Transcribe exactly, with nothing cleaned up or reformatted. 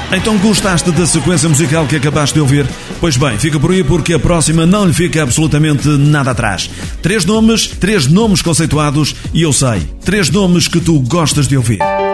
Então gostaste da sequência musical que acabaste de ouvir? Pois bem, fica por aí porque a próxima não lhe fica absolutamente nada atrás. Três nomes, três nomes conceituados e eu sei, três nomes que tu gostas de ouvir.